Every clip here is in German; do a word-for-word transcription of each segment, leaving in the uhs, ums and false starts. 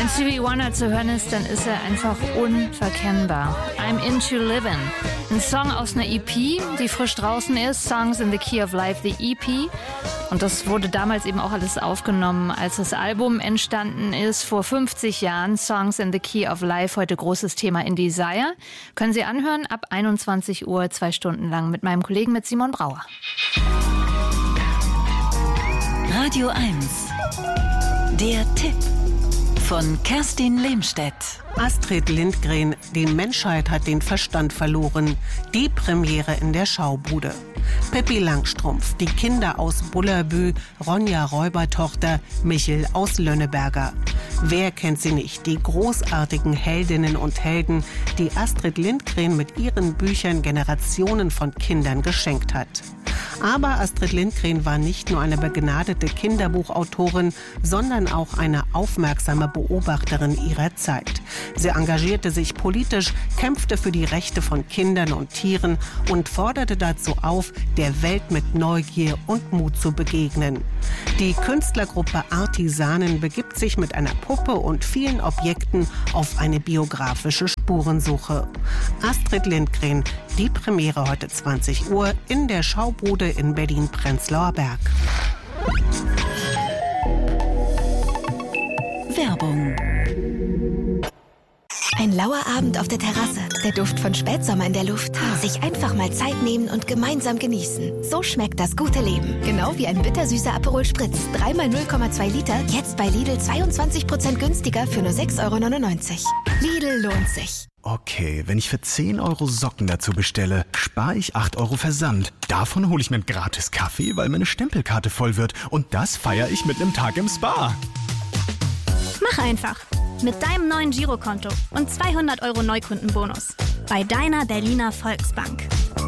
Stevie Wonder zu hören ist, dann ist er einfach unverkennbar. I'm Into Livin'. Ein Song aus einer E P, die frisch draußen ist. Songs in the Key of Life, the E P. Und das wurde damals eben auch alles aufgenommen, als das Album entstanden ist, vor fünfzig Jahren. Songs in the Key of Life, heute großes Thema in Desire. Können Sie anhören ab einundzwanzig Uhr, zwei Stunden lang mit meinem Kollegen, mit Simon Brauer. Radio eins. Der Tipp von Kerstin Lehmstedt. Astrid Lindgren, die Menschheit hat den Verstand verloren. Die Premiere in der Schaubude. Pippi Langstrumpf, die Kinder aus Bullabü, Ronja Räubertochter, Michel aus Lönneberger. Wer kennt sie nicht? Die großartigen Heldinnen und Helden, die Astrid Lindgren mit ihren Büchern Generationen von Kindern geschenkt hat. Aber Astrid Lindgren war nicht nur eine begnadete Kinderbuchautorin, sondern auch eine aufmerksame Beobachterin ihrer Zeit. Sie engagierte sich politisch, kämpfte für die Rechte von Kindern und Tieren und forderte dazu auf, der Welt mit Neugier und Mut zu begegnen. Die Künstlergruppe Artisanen begibt sich mit einer Puppe und vielen Objekten auf eine biografische Spurensuche. Astrid Lindgren, die Premiere heute zwanzig Uhr in der Schaubude in Berlin-Prenzlauer Berg. Werbung. Ein lauer Abend auf der Terrasse, der Duft von Spätsommer in der Luft. Sich einfach mal Zeit nehmen und gemeinsam genießen. So schmeckt das gute Leben. Genau wie ein bittersüßer Aperol Spritz. Dreimal null Komma zwei Liter, jetzt bei Lidl zweiundzwanzig Prozent günstiger für nur sechs Euro neunundneunzig. Lidl lohnt sich. Okay, wenn ich für zehn Euro Socken dazu bestelle, spare ich acht Euro Versand. Davon hole ich mir einen gratis Kaffee, weil meine Stempelkarte voll wird. Und das feiere ich mit einem Tag im Spa. Mach einfach. Mit deinem neuen Girokonto und zweihundert Euro Neukundenbonus. Bei deiner Berliner Volksbank.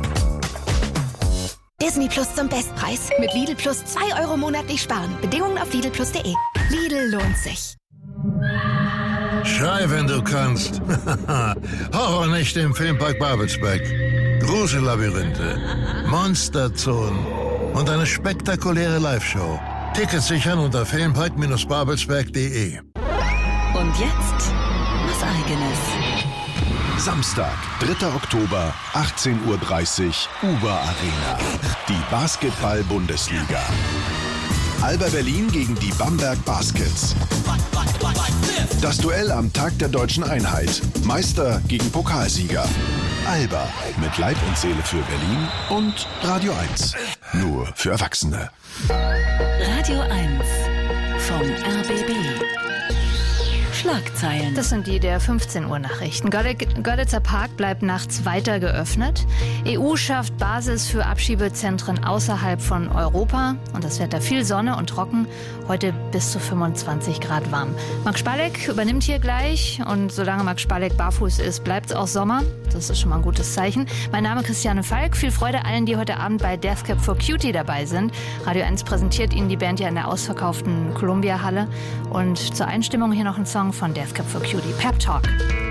Disney Plus zum Bestpreis. Mit Lidl Plus zwei Euro monatlich sparen. Bedingungen auf lidl plus punkt de. Lidl lohnt sich. Schrei, wenn du kannst. Horrornächte im Filmpark Babelsberg. Grusellabyrinthe, Monsterzonen und eine spektakuläre Live-Show. Tickets sichern unter filmpark babelsberg punkt de. Und jetzt was Eigenes. Samstag, dritter Oktober, achtzehn Uhr dreißig, Uber Arena. Die Basketball-Bundesliga. Alba Berlin gegen die Bamberg Baskets. Das Duell am Tag der deutschen Einheit. Meister gegen Pokalsieger. Alba mit Leib und Seele für Berlin und Radio eins. Nur für Erwachsene. Radio eins vom R B B. Schlagzeilen. Das sind die der fünfzehn Uhr Nachrichten. Görlitzer Park bleibt nachts weiter geöffnet. E U schafft Basis für Abschiebezentren außerhalb von Europa. Und das Wetter viel Sonne und trocken. Heute bis zu fünfundzwanzig Grad warm. Max Spalek übernimmt hier gleich. Und solange Max Spalek barfuß ist, bleibt es auch Sommer. Das ist schon mal ein gutes Zeichen. Mein Name ist Christiane Falk. Viel Freude allen, die heute Abend bei Death Cab for Cutie dabei sind. Radio eins präsentiert Ihnen die Band ja in der ausverkauften Columbia Halle. Und zur Einstimmung hier noch ein Song von Death Cab for Cutie, Pep Talk.